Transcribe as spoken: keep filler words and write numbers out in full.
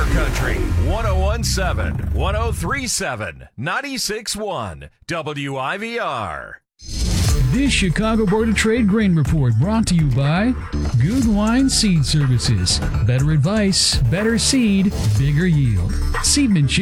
Beaver Country, one oh one point seven, one oh three point seven, ninety-six point one, W I V R. This Chicago Board of Trade Grain Report brought to you by Goodwine Seed Services. Better advice, better seed, bigger yield. Seedmanship